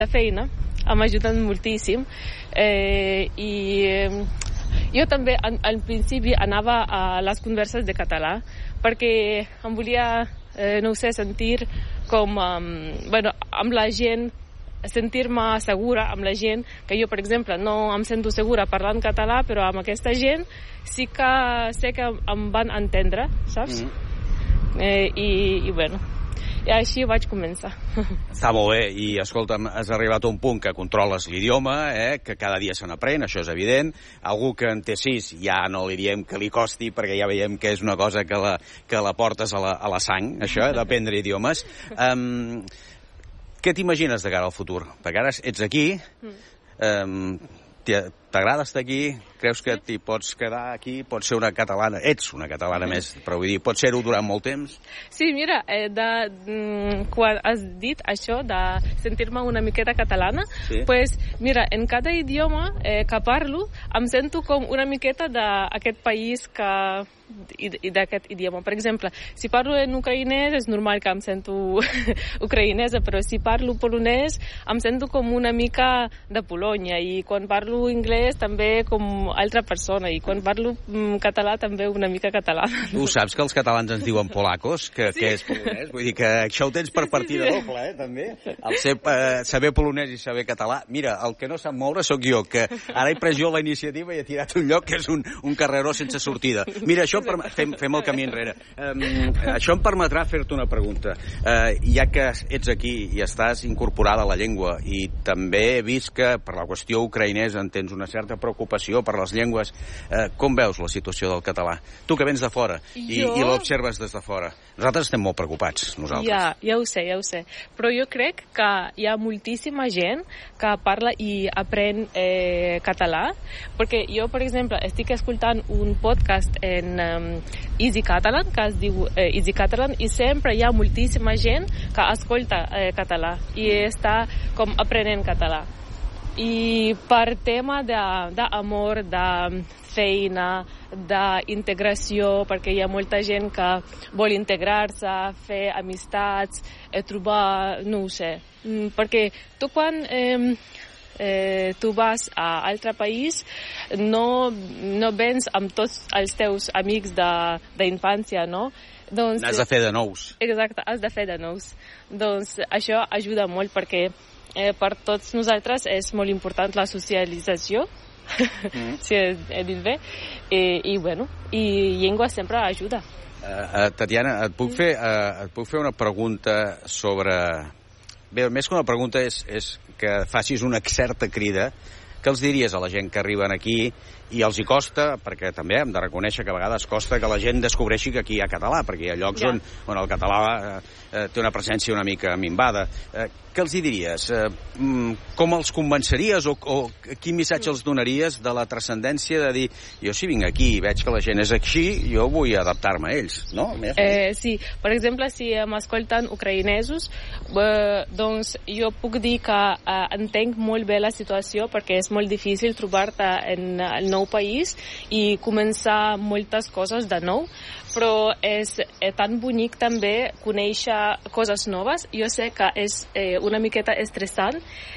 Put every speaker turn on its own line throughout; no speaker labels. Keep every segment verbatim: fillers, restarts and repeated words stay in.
La feina m'ha ajudat moltíssim eh, i eh, jo també al, al principi anava a les converses de català perquè em volia, eh, no ho sé, sentir com, um, bueno, amb la gent, sentir-me segura amb la gent, que jo, per exemple, no em sento segura parlant català, però amb aquesta gent sí que sé que em van entendre, saps? Mm. Eh, i, i, bueno, i així vaig començar.
Està molt bé, i escolta'm, has arribat a un punt que controles l'idioma, eh, que cada dia se n'aprèn, això és evident. Algú que en té sis ja no li diem que li costi, perquè ja veiem que és una cosa que la, que la portes a la, a la sang, això, eh, d'aprendre idiomes. Um, què t'imagines de cara al futur? Perquè ara ets aquí, um, t'agrada estar aquí? Creus que t'hi pots quedar aquí? Pots ser una catalana? Ets una catalana més, però vull dir, pots ser-ho durant molt temps?
Sí, mira, eh, de, quan has dit això de sentir-me una miqueta catalana, sí. Pues, mira, en cada idioma eh, que parlo em sento com una miqueta d'aquest país que i d'aquest idioma. Per exemple, si parlo en ucraïnès és normal que em sento ucraïnesa, però si parlo polonès em sento com una mica de Polònia, i quan parlo anglès també com altra persona, i quan parlo mm, català també una mica català.
Tu saps que els catalans ens diuen polacos, que, sí. que és polonès? Vull dir que això ho tens per partida sí, sí, sí. doble, eh, també? El ser, eh, saber polonès i saber català. Mira, el que no sap moure sóc jo, que ara he pres jo la iniciativa i he tirat un lloc que és un, un carreró sense sortida. Mira, això Fem, fem el camí enrere. Um, això em permetrà fer-te una pregunta. Uh, ja que ets aquí i estàs incorporada a la llengua, i també he vist que per la qüestió ucraïnesa en tens una certa preocupació per les llengües, uh, com veus la situació del català? Tu que vens de fora i, jo... i l'observes des de fora. Nosaltres estem molt preocupats, nosaltres.
Ja, ja ho sé, ja ho sé. Però jo crec que hi ha moltíssima gent que parla i aprèn eh, català, perquè jo, per exemple, estic escoltant un podcast en um, Easy Catalan, que es diu eh, Easy Catalan, i sempre hi ha moltíssima gent que escolta eh, català i està com aprenent català. I per tema d'amor, de, de feina, d'integració, perquè hi ha molta gent que vol integrar-se, fer amistats, eh, trobar, no ho sé, perquè tu quan eh, eh, tu vas a altre país no, no vens amb tots els teus amics d'infància, no? Doncs,
has de fer de nous.
Exacte, has de fer de nous. Doncs això ajuda molt perquè eh, per tots nosaltres és molt important la socialització, mm. si he dit bé, i, i, bueno, i llengua sempre ajuda.
Uh, uh, Tatiana, et puc, fer, uh, et puc fer una pregunta sobre... Bé, més que una pregunta és, és que facis una certa crida. Què els diries a la gent que arriben aquí i els hi costa, perquè també hem de reconèixer que a vegades costa que la gent descobreixi que aquí hi ha català, perquè hi ha llocs yeah. on, on el català eh, té una presència una mica minvada. Eh, què els hi diries? Eh, com els convenceries o, o quin missatge els donaries de la transcendència de dir, jo si vinc aquí i veig que la gent és així, jo vull adaptar-me a ells, no?
Eh, sí, per exemple, si m'escolten ucraïnesos, eh, doncs jo puc dir que eh, entenc molt bé la situació, perquè és molt difícil trobar-te en el nou país i començar moltes coses de nou, però és eh, tan bonic també conèixer coses noves. Jo sé que és eh, una miqueta estressant,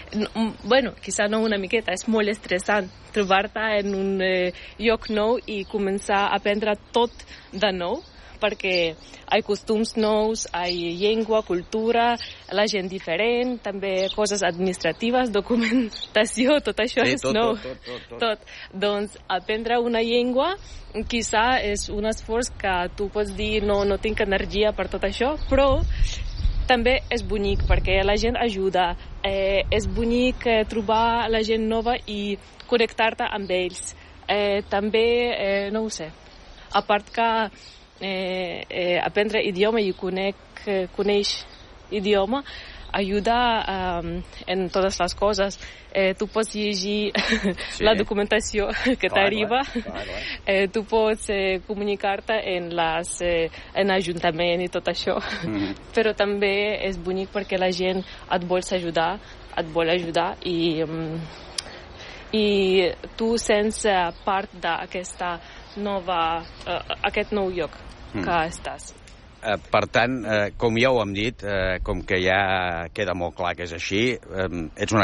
bueno, quizá no una miqueta, és molt estressant trobar-te en un eh, lloc nou i començar a aprendre tot de nou, perquè hi ha costums nous, hi ha llengua, cultura, la gent diferent, també coses administratives, documentació, tot això sí, és tot, nou. Tot, tot, tot, tot. tot. Doncs aprendre una llengua, quizà és un esforç que tu pots dir no, no tinc energia per tot això, però també és bonic perquè la gent ajuda, eh, és bonic eh, trobar la gent nova i connectar-te amb ells. Eh, també, eh, no ho sé, a part que Eh, eh, aprendre idioma i conec, eh, coneix idioma ajuda um, en totes les coses. Eh, tu pots llegir sí. la documentació que t'arriba, eh, tu pots eh, comunicar-te en les eh, en ajuntament i tot això, mm-hmm. però també és bonic perquè la gent et vol ajudar, et vol ajudar i, um, i tu sents part d'aquesta nova, uh, aquest nou lloc que mm. estàs.
Eh, per tant, eh, com ja ho hem dit, eh, com que ja queda molt clar que és així, eh, ets una